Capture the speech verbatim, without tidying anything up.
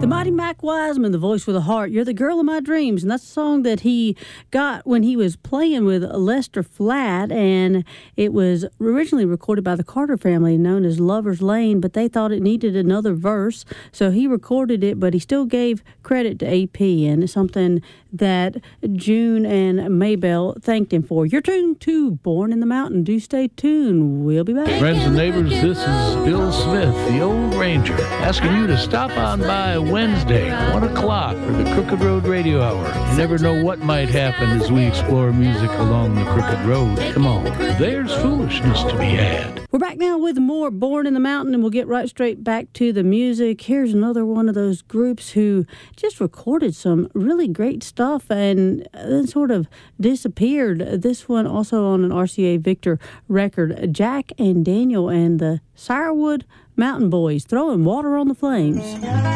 The Mighty Mac Wiseman, the voice with a heart. You're the girl of my dreams. And that's a song that he got when he was playing with Lester Flatt. And it was originally recorded by the Carter family, known as Lover's Lane. But they thought it needed another verse. So he recorded it, but he still gave credit to A P. And it's something that June and Maybell thanked him for. You're tuned to Born in the Mountain. Do stay tuned. We'll be back. Friends and neighbors, this is Bill Smith, the Old Ranger, asking you to stop on by Wednesday, one o'clock, for the Crooked Road Radio Hour. You never know what might happen as we explore music along the Crooked Road. Come on, there's foolishness to be had. We're back now with more Born in the Mountain, and we'll get right straight back to the music. Here's another one of those groups who just recorded some really great stuff and then sort of disappeared. This one also on an R C A Victor record, Jack and Daniel and the Sirewood Mountain Boys, throwing water on the flames.